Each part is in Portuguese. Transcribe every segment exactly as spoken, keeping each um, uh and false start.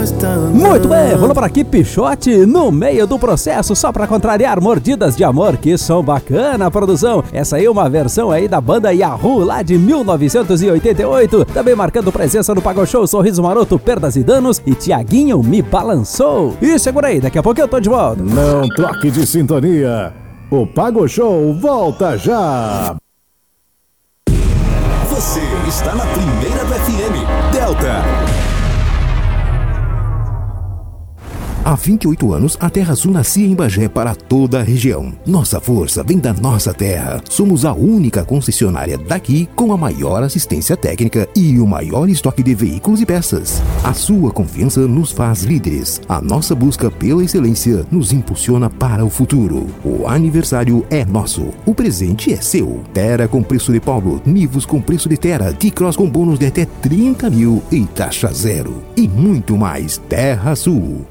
Muito bem, rolou por aqui Pichote no meio do processo, só pra contrariar Mordidas de Amor. Que som bacana, produção. Essa aí é uma versão aí da banda Yahoo, lá de mil novecentos e oitenta e oito. Também marcando presença no Pagode Show, Sorriso Maroto, Perdas e Danos e Tiaguinho Me Balançou. E segura aí, daqui a pouco eu tô de volta. Não troque de sintonia. O Pagode Show volta já. Você está na primeira do F M, Delta. Há vinte e oito anos, a Terra Azul nascia em Bagé para toda a região. Nossa força vem da nossa terra. Somos a única concessionária daqui com a maior assistência técnica e o maior estoque de veículos e peças. A sua confiança nos faz líderes. A nossa busca pela excelência nos impulsiona para o futuro. O aniversário é nosso. O presente é seu. Terra com preço de Paulo, Nivus com preço de Terra, T-Cross com bônus de até trinta mil e taxa zero. E muito mais. Terra Azul.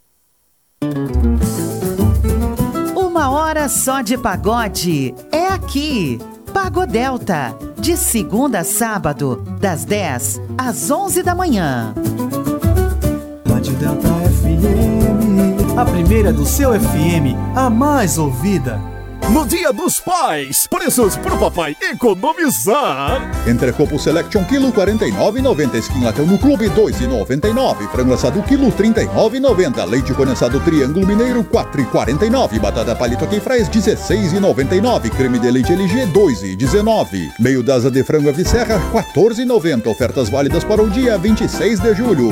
Uma hora só de pagode é aqui, Pagodelta, de segunda a sábado, das dez às onze da manhã. Rádio Delta F M, a primeira do seu F M, a mais ouvida. No Dia dos Pais, preços pro papai economizar. Entrecopo Selection quilo quarenta e nove reais e noventa centavos, Skin Latão no Clube dois reais e noventa e nove centavos, frango assado quilo trinta e nove reais e noventa centavos, leite condensado Triângulo Mineiro quatro reais e quarenta e nove centavos, batata palito aqui fraz dezesseis reais e noventa e nove centavos, creme de leite L G dois reais e dezenove centavos, meio dasa de frango Aviserra quatorze reais e noventa centavos, ofertas válidas para o dia vinte e seis de julho.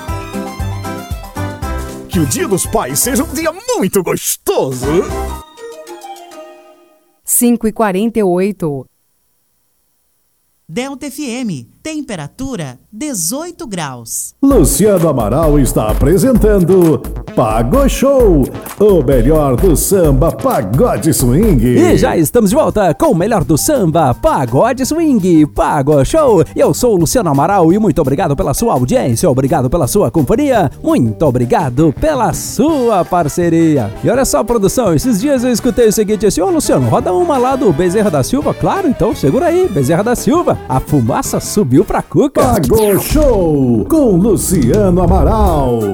Que o Dia dos Pais seja um dia muito gostoso. cinco e quarenta e oito. Delta F M, temperatura dezoito graus. Luciano Amaral está apresentando Pagode Show, o melhor do samba pagode swing. E já estamos de volta com o melhor do samba pagode swing, Pagode Show. Eu sou o Luciano Amaral e muito obrigado pela sua audiência, obrigado pela sua companhia, muito obrigado pela sua parceria. E olha só, produção, esses dias eu escutei o seguinte assim: ô Luciano, roda uma lá do Bezerra da Silva. Claro, então segura aí, Bezerra da Silva. A fumaça subiu pra cuca. Pagode Show com Luciano Amaral.